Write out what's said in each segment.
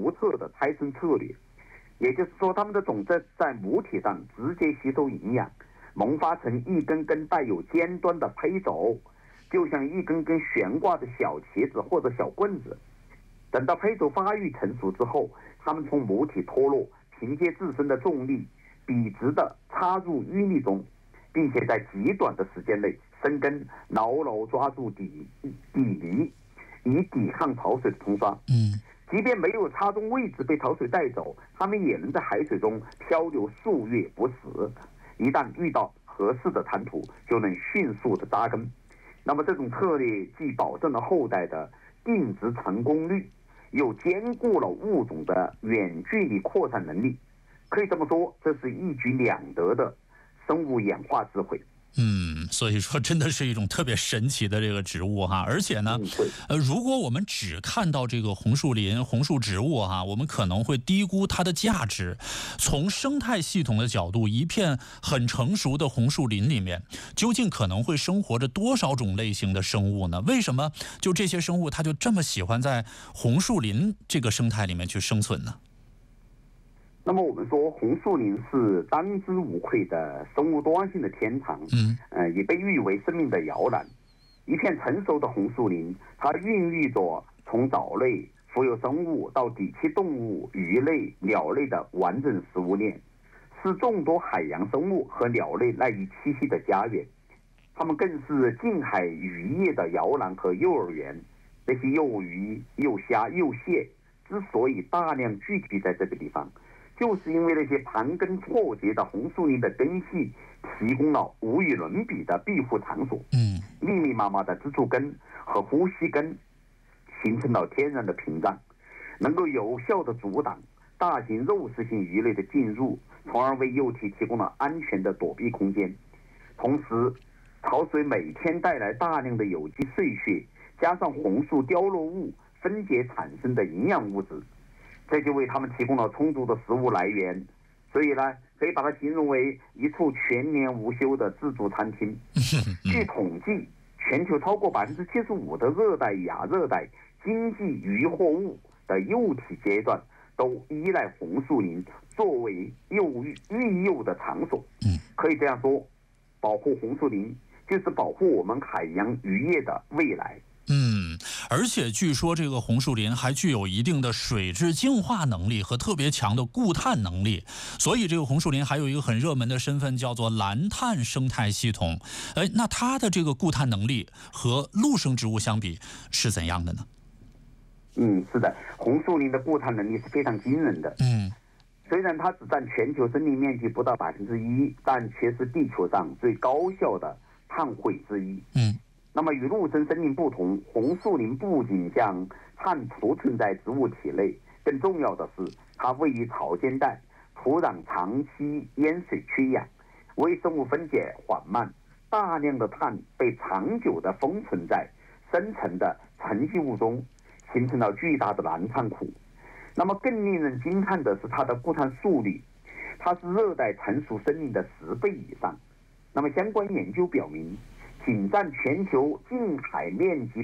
独特的胎生策略，也就是说，它们的种子在母体上直接吸收营养，萌发成一根根带有尖端的胚轴，就像一根根悬挂的小旗子或者小棍子。等到胚轴发育成熟之后，它们从母体脱落，凭借自身的重力笔直地插入淤泥中，并且在极短的时间内生根，牢牢抓住底泥，以抵抗潮水的冲刷。即便没有插中位置被潮水带走，它们也能在海水中漂流数月不死。一旦遇到合适的滩涂，就能迅速的扎根。那么这种策略既保证了后代的定植成功率，又兼顾了物种的远距离扩散能力。可以这么说，这是一举两得的生物演化智慧。 所以说真的是一种特别神奇的这个植物哈，而且呢，如果我们只看到这个红树林、红树植物哈，我们可能会低估它的价值。从生态系统的角度，一片很成熟的红树林里面，究竟可能会生活着多少种类型的生物呢？为什么就这些生物它就这么喜欢在红树林这个生态里面去生存呢？ 那么我们说，红树林是当之无愧的生物多样性的天堂，也被誉为生命的摇篮。一片成熟的红树林，它孕育着从藻类、浮游生物到底栖动物、鱼类、鸟类的完整食物链，是众多海洋生物和鸟类赖以栖息的家园。它们更是近海渔业的摇篮和幼儿园。这些幼鱼、幼虾、幼蟹之所以大量聚集在这个地方，就是因为那些盘根错节的红树林的根系提供了无与伦比的庇护场所。密密麻麻的支柱根和呼吸根形成了天然的屏障，能够有效的阻挡大型肉食性鱼类的进入，从而为幼体提供了安全的躲避空间。同时，潮水每天带来大量的有机碎屑，加上红树凋落物分解产生的营养物质，这就为他们提供了充足的食物来源。所以呢，可以把它形容为一处全年无休的自助餐厅。据统计，全球超过75%的热带、亚热带经济渔获物的幼体阶段都依赖红树林作为育幼的场所。可以这样说，保护红树林就是保护我们海洋渔业的未来。 而且据说这个红树林还具有一定的水质净化能力和特别强的固碳能力，所以这个红树林还有一个很热门的身份叫做蓝碳生态系统。那它的这个固碳能力和陆生植物相比是怎样的呢？ 是的，红树林的固碳能力是非常惊人的。虽然它只占全球森林面积不到1%，但却是地球上最高效的碳汇之一。那么与陆生森林不同，红树林不仅将碳储存在植物体内，更重要的是它位于潮间带，土壤长期淹水缺氧，微生物分解缓慢，大量的碳被长久的封存在深层的沉积物中，形成了巨大的蓝碳库。那么更令人惊叹的是它的固碳速率，它是热带成熟森林的10倍以上。那么相关研究表明，仅占全球近海面积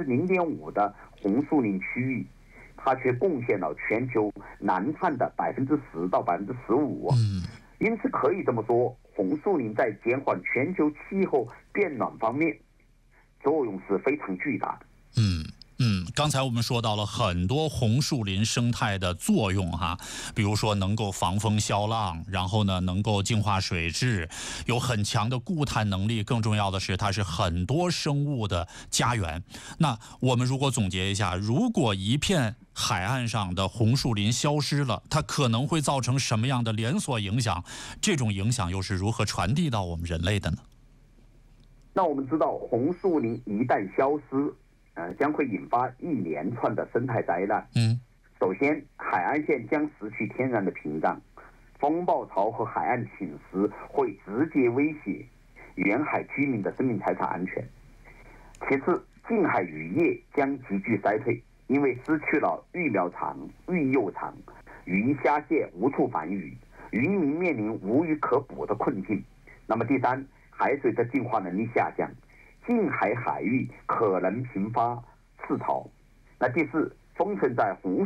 0.5%的红树林区域，它却贡献了全球蓝碳的10%到15%。因此可以这么说，红树林在减缓全球气候变暖方面作用是非常巨大的。 刚才我们说到了很多红树林生态的作用哈，比如说能够防风消浪，然后呢能够净化水质，有很强的固碳能力，更重要的是它是很多生物的家园。那我们如果总结一下，如果一片海岸上的红树林消失了，它可能会造成什么样的连锁影响？这种影响又是如何传递到我们人类的呢？ 那我们知道，红树林一旦消失，将会引发一连串的生态灾难。首先，海岸线将失去天然的屏障，风暴潮和海岸侵蚀会直接威胁沿海居民的生命财产安全。其次，近海渔业将急剧衰退，因为失去了育苗场、育幼场，鱼虾蟹无处繁育，渔民面临无鱼可捕的困境。那么第三，海水的净化能力下降，近海海域可能频发赤潮。那第四，封存在红